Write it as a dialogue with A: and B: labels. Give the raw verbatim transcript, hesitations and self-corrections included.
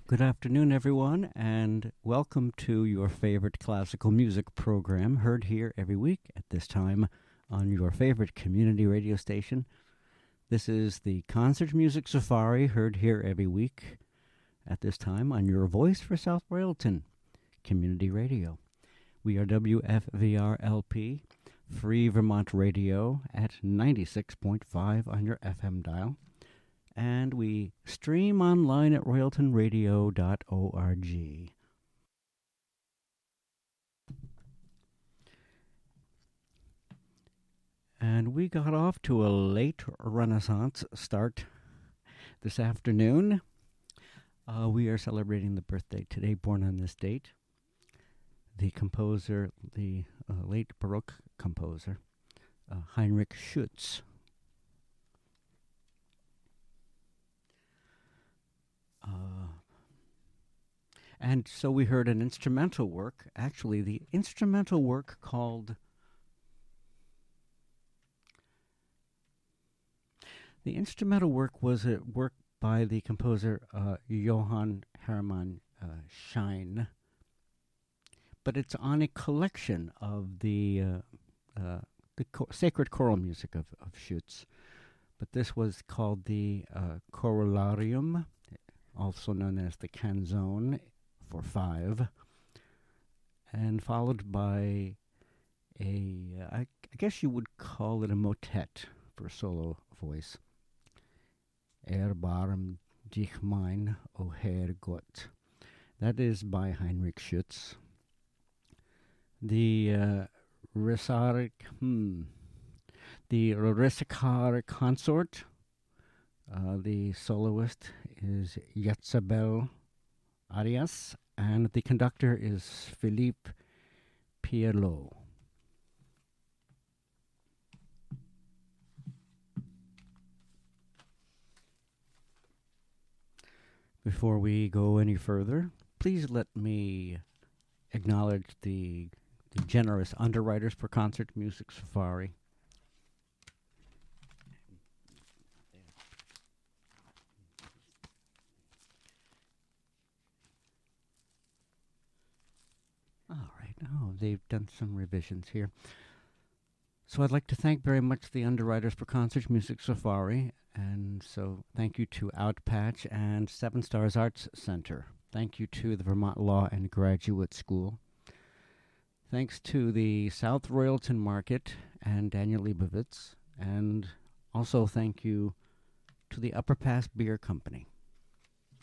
A: Good afternoon, everyone, and welcome to your favorite classical music program, heard here every week at this time on your favorite community radio station. This is the Concert Music Safari, heard here every week at this time on your voice for South Royalton Community Radio. We are W F V R L P, Free Vermont Radio at ninety-six point five on your F M dial. And we stream online at royalton radio dot org. And we got off to a late Renaissance start this afternoon. Uh, we are celebrating the birthday today, born on this date. The composer, the uh, late Baroque composer, uh, Heinrich Schütz. Uh, and so we heard an instrumental work, actually the instrumental work called, the instrumental work was a work by the composer uh, Johann Hermann uh, Schein, but it's on a collection of the, uh, uh, the cho- sacred choral music of, of Schütz. But this was called the uh, Corollarium, also known as the Canzone for five, and followed by a, uh, I, I guess you would call it a motet for solo voice. Erbarm dich mein, o Herr Gott. That is by Heinrich Schütz. The uh, Risark, hmm, the Rissikar consort. Uh, the soloist is Jezabel Arias, and the conductor is Philippe Pierlot. Before we go any further, please let me acknowledge the, the generous underwriters for Concert Music Safari. Oh, they've done some revisions here. So I'd like to thank very much the underwriters for Concert Music Safari. And so thank you to Outpatch and Seven Stars Arts Center. Thank you to the Vermont Law and Graduate School. Thanks to the South Royalton Market and Daniel Leibovitz. And also thank you to the Upper Pass Beer Company.